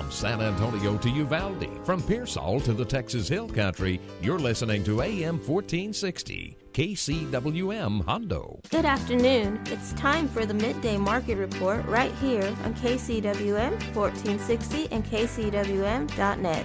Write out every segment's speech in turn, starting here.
From San Antonio to Uvalde, from Pearsall to the Texas Hill Country, you're listening to AM 1460, KCWM Hondo. Good afternoon. It's time for the Midday Market Report right here on KCWM 1460 and KCWM.net.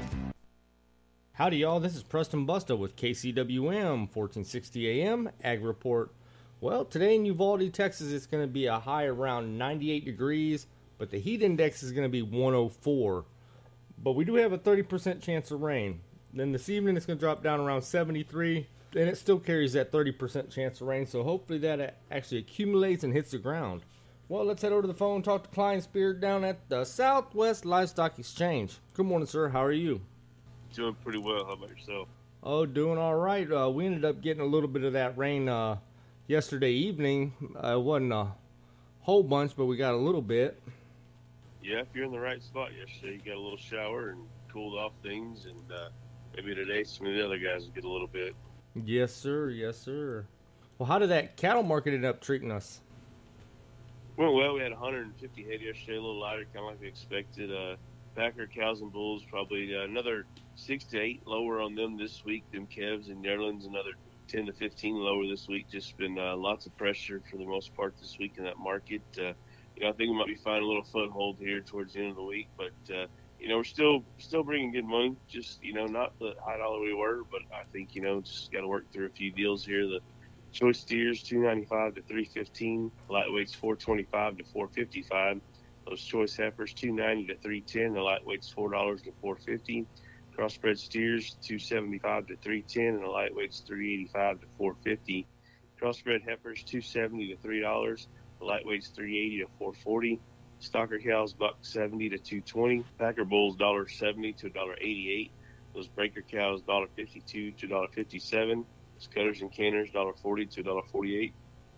Howdy, y'all. This is Preston Busta with KCWM 1460 AM Ag Report. Well, today in Uvalde, Texas, it's going to be a high around 98 degrees, but the heat index is going to be 104. But we do have a 30% chance of rain. Then this evening, it's going to drop down around 73, and it still carries that 30% chance of rain, so hopefully that actually accumulates and hits the ground. Well, let's head over to the phone and talk to Klein Spear down at the Southwest Livestock Exchange. Good morning, sir. How are you? Doing pretty well. How about yourself? Oh, doing all right. We ended up getting a little bit of that rain yesterday evening. It wasn't a whole bunch, but we got a little bit. Yeah, if you're in the right spot yesterday, you got a little shower and cooled off things, and maybe today some of the other guys will get a little bit. Yes, sir. Yes, sir. Well, how did that cattle market end up treating us? Well, we had 150 head yesterday, a little lighter, kind of like we expected. Packer, cows, and bulls, probably another 6 to 8 lower on them this week. Them calves and yearlings, another 10 to 15 lower this week. Just been lots of pressure for the most part this week in that market. I think we might be finding a little foothold here towards the end of the week, but we're still bringing good money. Just not the high dollar we were, but I think just got to work through a few deals here. The choice steers $295 to $315, lightweights $425 to $455. Those choice heifers $290 to $310, the lightweights $4 to $450. Crossbred steers $275 to $310, and the lightweights $385 to $450. Crossbred heifers $270 to $3, the lightweights $380 to $440. Stocker cows $170 to $220. Packer bulls $1.70 to $1.88. Those breaker cows $1.52 to $1.57. Those cutters and canners $1.40 to $1.48.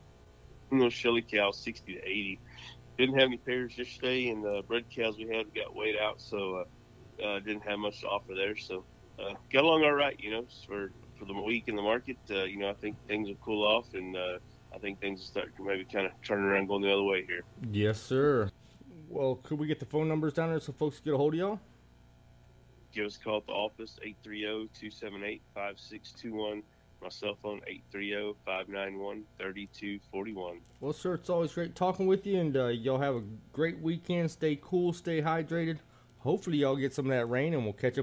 And those Shelly cows $60 to $80. Didn't have any pairs yesterday, and the bred cows we had got weighed out, so didn't have much to offer there. So got along all right, for the week in the market. I think things will cool off, and I think things will start maybe kind of turning around, going the other way here. Yes, sir. Well, could we get the phone numbers down there so folks can get a hold of y'all? Give us a call at the office, 830-278-5621. My cell phone, 830-591-3241. Well, sir, it's always great talking with you, and y'all have a great weekend. Stay cool, stay hydrated. Hopefully y'all get some of that rain, and we'll catch up